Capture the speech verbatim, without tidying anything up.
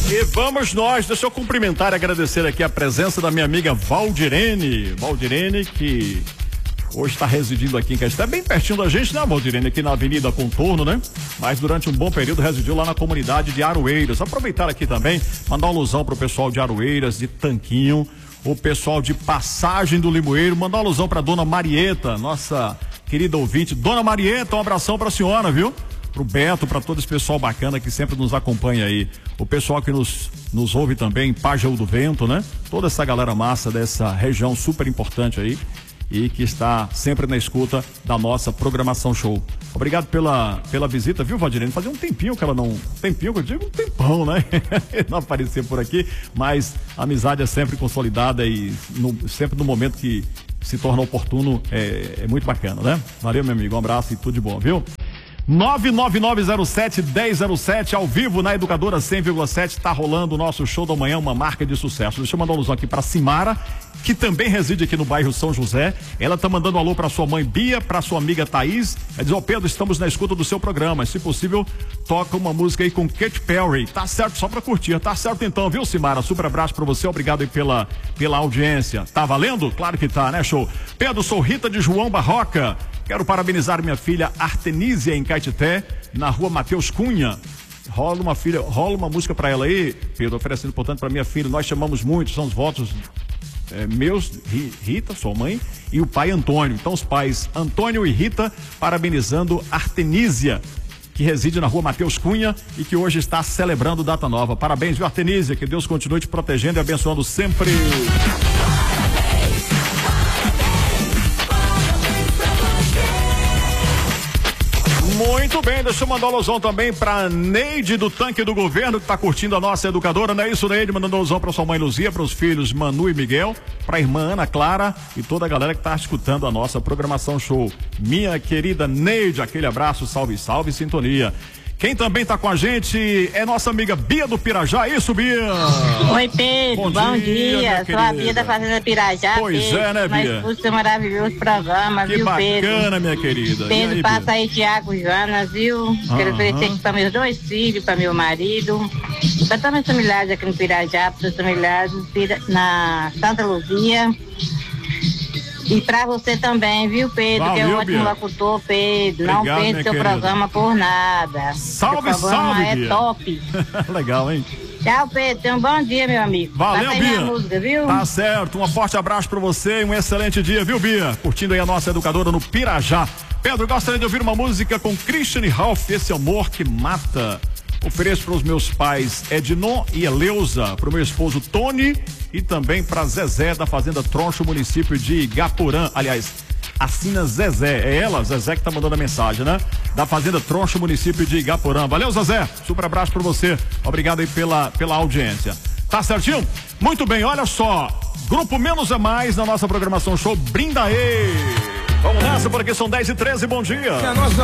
E vamos nós, deixa eu cumprimentar e agradecer aqui a presença da minha amiga Valdirene. Valdirene, que hoje está residindo aqui em Caetité, bem pertinho da gente, né, Valdirene? Aqui na Avenida Contorno, né? Mas durante um bom período residiu lá na comunidade de Aroeiras. Aproveitar aqui também, mandar uma alusão pro pessoal de Aroeiras, de Tanquinho, o pessoal de Passagem do Limoeiro, mandar uma alusão pra dona Marieta, nossa querida ouvinte. Dona Marieta, um abração pra senhora, viu? Pro Beto, para todo esse pessoal bacana que sempre nos acompanha aí. O pessoal que nos, nos ouve também, Pajeú do Vento, né? Toda essa galera massa dessa região super importante aí e que está sempre na escuta da nossa programação show. Obrigado pela, pela visita, viu, Valdirene? Fazia um tempinho que ela não... Tempinho que eu digo, um tempão, né? Não aparecia por aqui, mas a amizade é sempre consolidada e no, sempre no momento que se torna oportuno é, é muito bacana, né? Valeu, meu amigo, um abraço e tudo de bom, viu? nove nove nove zero sete um zero zero sete ao vivo na Educadora cem vírgula sete, tá rolando o nosso show da manhã, uma marca de sucesso. Deixa eu mandar um alusão aqui pra Simara, que também reside aqui no bairro São José. Ela tá mandando um alô pra sua mãe Bia, pra sua amiga Thaís. Ela diz: ó, Pedro, estamos na escuta do seu programa, se possível toca uma música aí com Katy Perry. Tá certo, só pra curtir, tá certo então, viu, Simara? Super abraço pra você, obrigado aí pela, pela audiência. Tá valendo? Claro que tá, né, show? Pedro, sou Rita de João Barroca. Quero parabenizar minha filha Artenísia em Caetité, na rua Mateus Cunha. Rola uma filha, rola uma música pra ela aí, Pedro, oferecendo, portanto, pra minha filha. Nós chamamos muito, são os votos é, meus, Rita, sua mãe, e o pai Antônio. Então, os pais Antônio e Rita parabenizando Artenísia, que reside na rua Mateus Cunha e que hoje está celebrando data nova. Parabéns, viu, Artenísia? Que Deus continue te protegendo e abençoando sempre. Muito bem, deixa eu mandar um alusão também pra Neide do Tanque do Governo, que tá curtindo a nossa educadora, não é isso, Neide? Mandando um alusão pra sua mãe Luzia, pros filhos Manu e Miguel, pra irmã Ana Clara e toda a galera que tá escutando a nossa programação show. Minha querida Neide, aquele abraço, salve, salve, sintonia. Quem também tá com a gente é nossa amiga Bia do Pirajá, é isso, Bia? Oi, Pedro, bom, bom dia, dia. Sou a Bia da Fazenda Pirajá. Pois Pedro, é, né, Bia? Mas escuta seu maravilhoso programa, que viu, bacana, Pedro? Minha querida. Pedro, aí, passa Bia? aí Tiago Jonas, viu? Uhum. Quero oferecer aqui para meus dois filhos, para meu marido, para todos meus familiares aqui no Pirajá, para os familiares na Santa Luzia. E pra você também, viu, Pedro? Valeu, que é um ótimo Bia. Locutor, Pedro. Obrigado, não perde seu querida. Programa por nada. Salve, seu programa salve, é Bia. top. Legal, hein? Tchau, Pedro. Tenha um bom dia, meu amigo. Valeu, Bata Bia. Música, viu? Tá certo. Um forte abraço pra você e um excelente dia, viu, Bia? Curtindo aí a nossa educadora no Pirajá. Pedro, gostaria de ouvir uma música com Christian Ralph, Esse Amor que Mata. Ofereço para os meus pais Ednon e Eleusa, para o meu esposo Tony e também para Zezé da Fazenda Troncho, município de Igaporã. Aliás, assina Zezé, é ela, Zezé, que tá mandando a mensagem, né? Da Fazenda Troncho, município de Igaporã. Valeu, Zezé, super abraço para você, obrigado aí pela, pela audiência. Tá certinho? Muito bem, olha só, Grupo Menos é Mais na nossa programação show, brinda aí! Vamos nessa, porque são dez e treze, bom dia!